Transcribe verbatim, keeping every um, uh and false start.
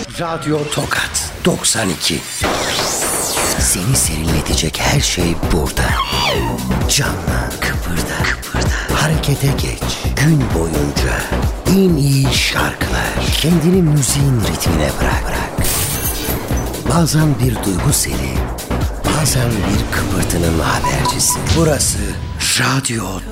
Radyo Tokat doksan iki. Seni serinletecek her şey burada. Canla, kıpırda, kıpırda. Harekete geç. Gün boyunca en iyi şarkılar. Kendini müziğin ritmine bırak. bırak. Bazen bir duygu seli, bazen bir kıpırtının habercisi. Burası Radyo